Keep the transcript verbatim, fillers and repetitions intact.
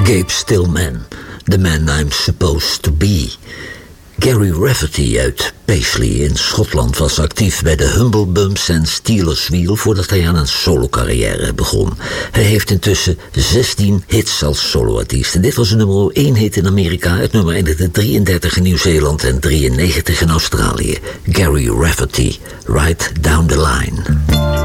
Gabe Stillman, The Man I'm Supposed to Be. Gary Rafferty uit Paisley in Schotland was actief bij de Humble Bumps en Steelers Wheel voordat hij aan een solo-carrière begon. Hij heeft intussen zestien hits als soloartiest. En dit was een nummer één hit in Amerika. Het nummer eindigde drieëndertig in Nieuw-Zeeland en drieënnegentig in Australië. Gary Rafferty, Right Down the Line.